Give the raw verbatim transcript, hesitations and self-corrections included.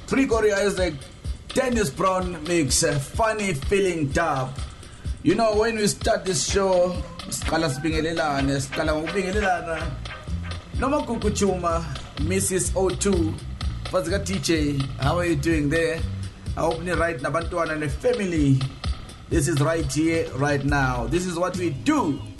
Gregory Isaac, Dennis Brown mix, uh, funny feeling dub. You know, when we start this show, siqala sibingelelana, siqala ngokubingelelana. Noma kukuchuma, Missus O two, Fazika D J, how are you doing there? I hope you're right, Nabantwana and the family. This is right here, right now. This is what we do.